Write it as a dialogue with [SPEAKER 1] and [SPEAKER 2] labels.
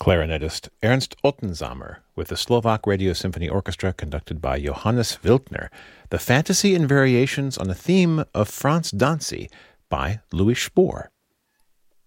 [SPEAKER 1] clarinetist Ernst Ottensamer with the Slovak Radio Symphony Orchestra conducted by Johannes Wilkner, the fantasy and variations on the theme of Franz Dancy by Louis Spohr.